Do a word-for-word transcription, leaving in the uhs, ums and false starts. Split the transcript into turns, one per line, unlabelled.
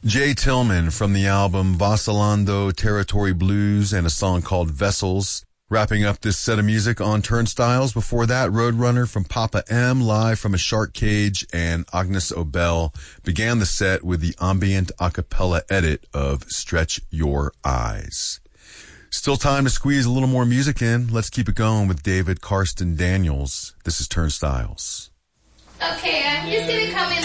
Jay Tillman from the album Vacillando Territory Blues and a song called Vessels. Wrapping up this set of music on Turnstiles. Before that, Roadrunner from Papa M, live from a shark cage, and Agnes Obel began the set with the ambient a cappella edit of Stretch Your Eyes. Still time to squeeze a little more music in. Let's keep it going with David Karsten Daniels. This is Turnstiles.
Okay, I'm just gonna come in